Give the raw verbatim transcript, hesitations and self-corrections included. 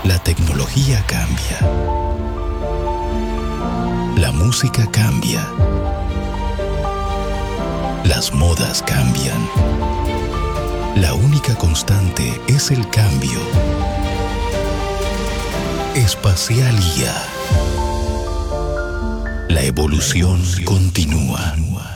La tecnología cambia. La música cambia. Las modas cambian. La única constante es el cambio. Espacial I A. La evolución continúa.